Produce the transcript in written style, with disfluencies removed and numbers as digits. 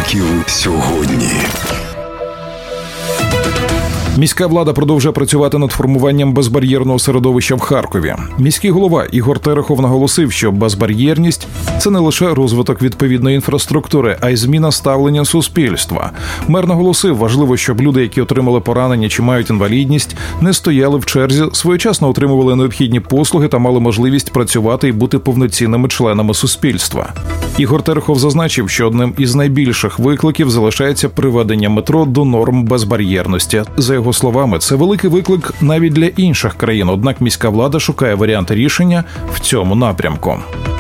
Харків сьогодні. Міська влада продовжує працювати над формуванням безбар'єрного середовища в Харкові. Міський голова Ігор Терехов наголосив, що безбар'єрність – це не лише розвиток відповідної інфраструктури, а й зміна ставлення суспільства. Мер наголосив, важливо, щоб люди, які отримали поранення чи мають інвалідність, не стояли в черзі, своєчасно отримували необхідні послуги та мали можливість працювати і бути повноцінними членами суспільства. Ігор Терехов зазначив, що одним із найбільших викликів залишається приведення метро до норм безбар'єрності. За його словами, це великий виклик навіть для інших країн, однак міська влада шукає варіанти рішення в цьому напрямку.